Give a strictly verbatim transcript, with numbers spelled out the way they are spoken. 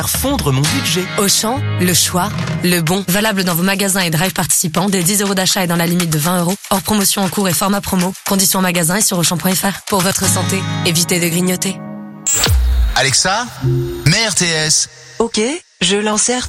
Fondre mon budget. Auchan, le choix, le bon. Valable dans vos magasins et drive participants dès dix euros d'achat et dans la limite de vingt euros. Hors promotion en cours et format promo. Conditions en magasin et sur auchan point f r. Pour votre santé, évitez de grignoter. Alexa, mets R T S. Ok, je lance R